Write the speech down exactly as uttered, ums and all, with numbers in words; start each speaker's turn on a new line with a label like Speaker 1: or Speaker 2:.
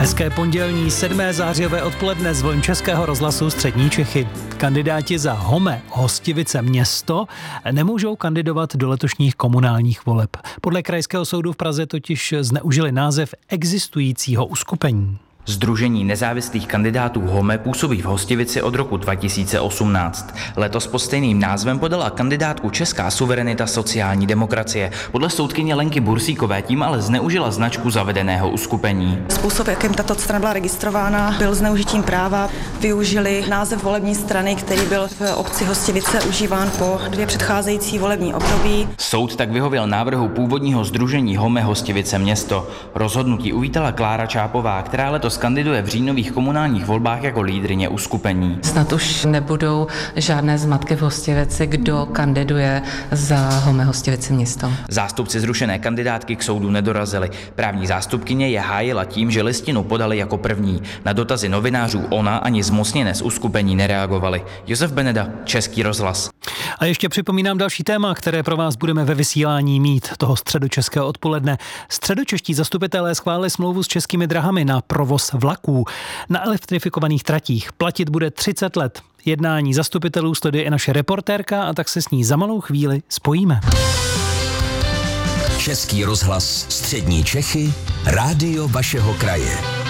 Speaker 1: Hezké pondělní sedmé zářijové odpoledne z vln Českého rozhlasu Střední Čechy. Kandidáti za Home Hostivice město nemůžou kandidovat do letošních komunálních voleb. Podle Krajského soudu v Praze totiž zneužili název existujícího uskupení.
Speaker 2: Sdružení nezávislých kandidátů Home působí v Hostivici od roku dva tisíce osmnáct. Letos pod stejným názvem podala kandidátku Česká suverenita sociální demokracie. Podle soudkyně Lenky Bursíkové tím ale zneužila značku zavedeného uskupení.
Speaker 3: Způsob, jakým tato strana byla registrována, byl zneužitím práva. Využili název volební strany, který byl v obci Hostivice užíván po dvě předcházející volební období.
Speaker 2: Soud tak vyhověl návrhu původního sdružení Home Hostivice město. Rozhodnutí uvítala Klára Čápová, která letos kandiduje v říjnových komunálních volbách jako lídryně uskupení.
Speaker 4: Snad už nebudou žádné zmatky v Hostivici, kdo kandiduje za Home Hostivice město.
Speaker 2: Zástupci zrušené kandidátky k soudu nedorazili. Právní zástupkyně je hájila tím, že listinu podali jako první. Na dotazy novinářů ona ani zmocněné z uskupení nereagovali. Josef Beneda, Český rozhlas.
Speaker 1: A ještě připomínám další téma, které pro vás budeme ve vysílání mít toho středočeského odpoledne. Středočeští zastupitelé schválili smlouvu s Českými drahami na provoz vlaků na elektrifikovaných tratích. Platit bude třicet let. Jednání zastupitelů sleduje i naše reportérka a tak se s ní za malou chvíli spojíme.
Speaker 5: Český rozhlas Střední Čechy, rádio vašeho kraje.